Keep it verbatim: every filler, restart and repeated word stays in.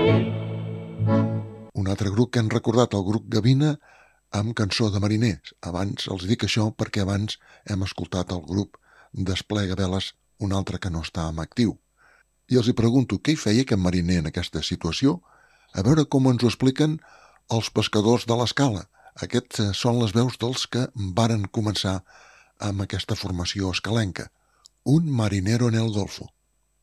Un altre grup que hem recordat, el grup Gavina, amb Cançó de mariners. Abans els dic això perquè abans hem escoltat el grup Desplega Veles, un altre que no està en actiu. I els hi pregunto, què hi feia aquest mariner en aquesta situació? A veure com ens ho expliquen els pescadors de l'Escala. Aquests són les veus dels que varen començar amb aquesta formació escalenca. Un marinero en el Golfo.